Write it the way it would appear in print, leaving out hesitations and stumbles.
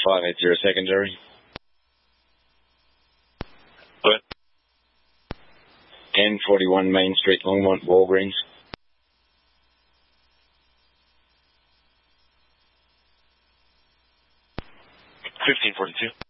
580 secondary. What? N41 Main Street, Longmont, Walgreens. 1542.